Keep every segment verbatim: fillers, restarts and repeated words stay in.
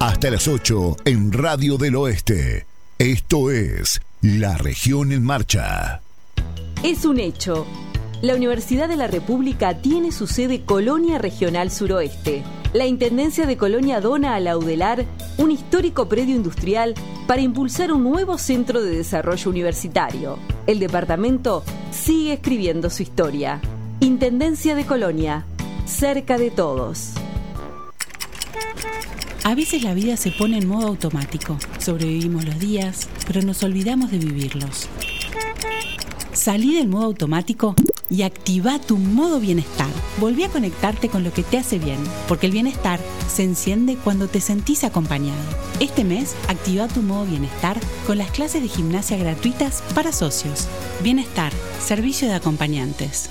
Hasta las ocho en Radio del Oeste. Esto es La Región en Marcha. Es un hecho. La Universidad de la República tiene su sede Colonia Regional Suroeste. La Intendencia de Colonia dona a la UDELAR un histórico predio industrial para impulsar un nuevo centro de desarrollo universitario. El departamento sigue escribiendo su historia. Intendencia de Colonia, cerca de todos. A veces la vida se pone en modo automático. Sobrevivimos los días, pero nos olvidamos de vivirlos. Salí del modo automático y activa tu modo bienestar. Volví a conectarte con lo que te hace bien, porque el bienestar se enciende cuando te sentís acompañado. Este mes, activa tu modo bienestar con las clases de gimnasia gratuitas para socios. Bienestar, servicio de acompañantes.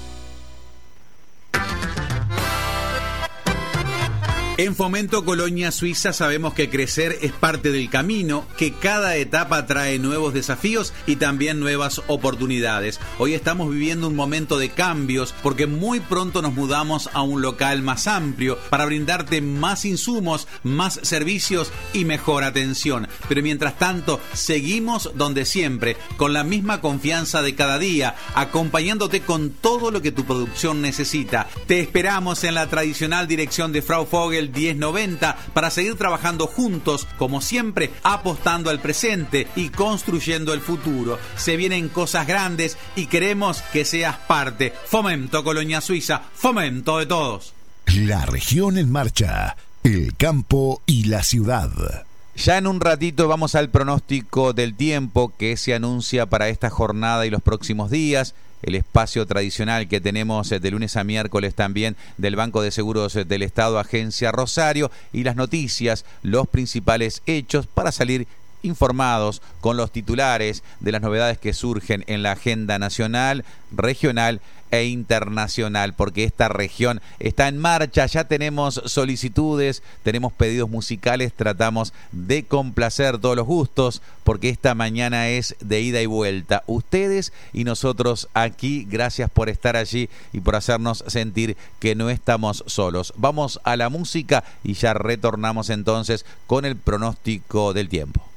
En Fomento Colonia Suiza sabemos que crecer es parte del camino, que cada etapa trae nuevos desafíos y también nuevas oportunidades. Hoy estamos viviendo un momento de cambios porque muy pronto nos mudamos a un local más amplio para brindarte más insumos, más servicios y mejor atención. Pero mientras tanto, seguimos donde siempre, con la misma confianza de cada día, acompañándote con todo lo que tu producción necesita. Te esperamos en la tradicional dirección de Frau Vogel diez noventa para seguir trabajando juntos, como siempre, apostando al presente y construyendo el futuro. Se vienen cosas grandes y queremos que seas parte. Fomento Colonia Suiza, fomento de todos. La Región en Marcha, el campo y la ciudad. Ya en un ratito vamos al pronóstico del tiempo que se anuncia para esta jornada y los próximos días. El espacio tradicional que tenemos de lunes a miércoles también del Banco de Seguros del Estado, Agencia Rosario, y las noticias, los principales hechos para salir informados con los titulares de las novedades que surgen en la agenda nacional, regional e internacional, porque esta región está en marcha. Ya tenemos solicitudes, tenemos pedidos musicales, tratamos de complacer todos los gustos, porque esta mañana es de ida y vuelta. Ustedes y nosotros aquí, gracias por estar allí y por hacernos sentir que no estamos solos. Vamos a la música y ya retornamos entonces con el pronóstico del tiempo.